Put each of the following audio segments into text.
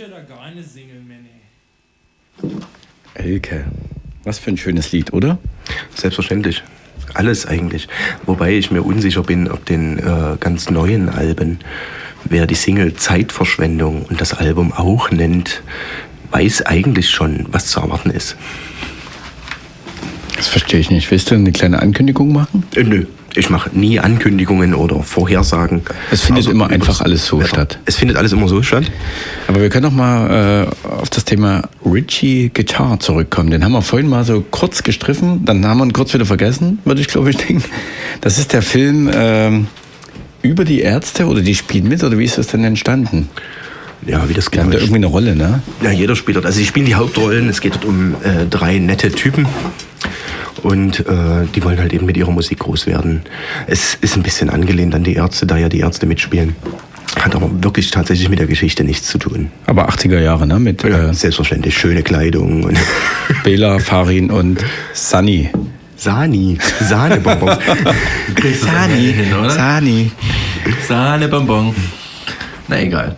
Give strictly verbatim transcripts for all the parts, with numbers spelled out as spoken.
ja da gar eine Single, Manny. Elke, was für ein schönes Lied, oder? Selbstverständlich. Alles eigentlich. Wobei ich mir unsicher bin, ob den äh, ganz neuen Alben, wer die Single Zeitverschwendung und das Album auch nennt, weiß eigentlich schon, was zu erwarten ist. Das verstehe ich nicht. Willst du eine kleine Ankündigung machen? Äh, nö. Ich mache nie Ankündigungen oder Vorhersagen. Es findet also, immer einfach alles so Wetter. statt. Es findet alles immer so statt. Aber wir können noch mal äh, auf das Thema Ritchie Guitar zurückkommen. Den haben wir vorhin mal so kurz gestriffen, dann haben wir ihn kurz wieder vergessen, würde ich glaube ich denken. Das ist der Film äh, über die Ärzte oder die spielen mit oder wie ist das denn entstanden? Ja, wie das genau. Die haben da irgendwie eine Rolle, ne? Ja, jeder spielt dort. Also sie spielen die Hauptrollen. Es geht dort um äh, drei nette Typen. Und äh, die wollen halt eben mit ihrer Musik groß werden. Es ist ein bisschen angelehnt an die Ärzte, da ja die Ärzte mitspielen. Hat aber wirklich tatsächlich mit der Geschichte nichts zu tun. Aber achtziger Jahre, ne? Mit, ja, äh, selbstverständlich. Schöne Kleidung. Und Bela, Farin und Sani. Sani. Sahnebonbons. Sani. Sani. Sahnebonbon. Na egal.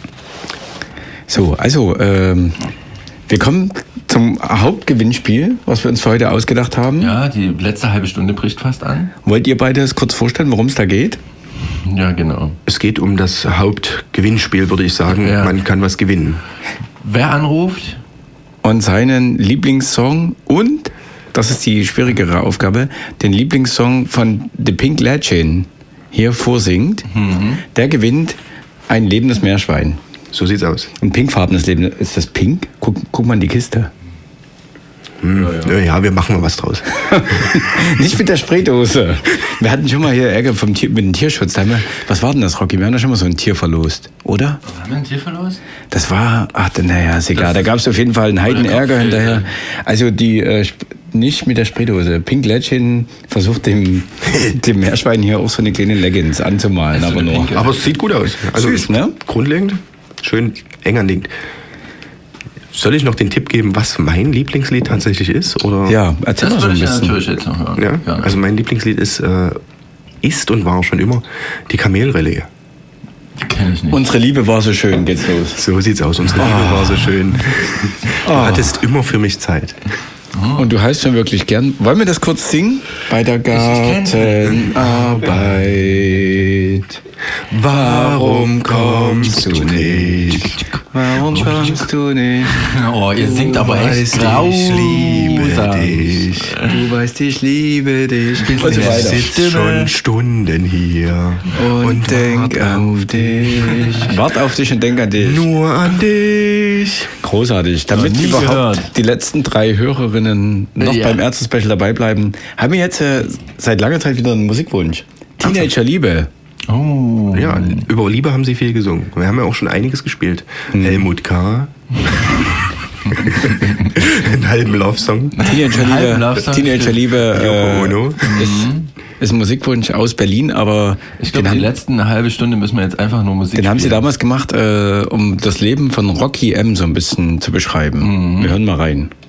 So, also, ähm, wir kommen zum Hauptgewinnspiel, was wir uns für heute ausgedacht haben. Ja, die letzte halbe Stunde bricht fast an. Wollt ihr beide es kurz vorstellen, worum es da geht? Ja, genau. Es geht um das Hauptgewinnspiel, würde ich sagen. Ja. Man kann was gewinnen. Wer anruft? Und seinen Lieblingssong und, das ist die schwierigere Aufgabe, den Lieblingssong von The Pink Legend hier vorsingt, mhm. der gewinnt ein lebendes Meerschwein. So sieht's aus. Ein pinkfarbenes Leben. Ist das pink? Guck, guck mal in die Kiste. Hm. Ja, ja. ja, wir machen mal was draus. Nicht mit der Spraydose. Wir hatten schon mal hier Ärger vom Tier, mit dem Tierschutz. Da haben wir, was war denn das, Rocky? Wir haben da schon mal so ein Tier verlost, oder? Haben wir ein Tier verlost? Das war, ach, naja, ist egal. Da gab es auf jeden Fall einen Heidenärger hinterher. Also die, äh, nicht mit der Spraydose. Pink Legend versucht dem, dem Meerschwein hier auch so eine kleine Leggings anzumalen, aber nur. Pinke. Aber es sieht gut aus. Also süß, ne? Grundlegend. Schön eng anliegend. Soll ich noch den Tipp geben, was mein Lieblingslied tatsächlich ist? Oder? Ja, erzähl mal so ein bisschen. Das würde ich natürlich jetzt noch hören. Ja? Gerne. Also mein Lieblingslied ist, äh, ist und war schon immer die Kamelrallye. Kenn ich nicht. Unsere Liebe war so schön, geht's los. So sieht's aus, unsere Oh. Liebe war so schön. Du Oh. hattest immer für mich Zeit. Und du heißt schon wirklich gern. Wollen wir das kurz singen? Bei der Gartenarbeit. Warum kommst du nicht? Warum kommst du nicht? Oh, ihr singt Du aber echt weißt, ich liebe grausam. dich. Du weißt, ich liebe dich. Und so Ich weiter. sitze schon Stunden hier Und, und denk wart auf dich. Wart auf dich und denk an dich. Nur an dich. Großartig. Damit Noch nie überhaupt gehört. die letzten drei Hörerinnen noch Ja. beim Ärzte-Special dabei bleiben, haben wir jetzt äh, seit langer Zeit wieder einen Musikwunsch. Teenager-Liebe. Oh. Ja, über Liebe haben sie viel gesungen. Wir haben ja auch schon einiges gespielt. Helmut K. Einen halben Love-Song. Teenager-Liebe, Love-Song. Teenager-Liebe Yoko äh, Ono. ist, ist ein Musikwunsch aus Berlin, aber Ich den, glaube, die haben, letzten eine halbe Stunde müssen wir jetzt einfach nur Musik den haben sie spielen. damals gemacht, äh, um das Leben von Rocky M. so ein bisschen zu beschreiben. Wir hören mal rein.